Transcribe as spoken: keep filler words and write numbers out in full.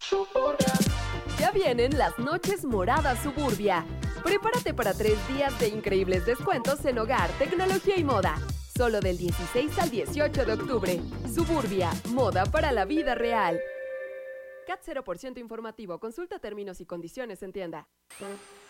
Ya vienen las noches moradas Suburbia. Prepárate para tres días de increíbles descuentos en hogar, tecnología y moda. Solo del dieciséis al dieciocho de octubre. Suburbia, moda para la vida real. C A T cero por ciento informativo. Consulta términos y condiciones en tienda.